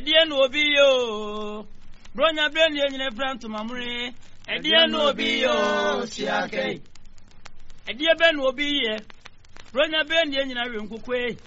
Edia no obi yo. Bronya brain ye nyine front mamure. Edia no obi yo siake. Edia ben obi ye. Bronya brain ye nyina we nkukwe.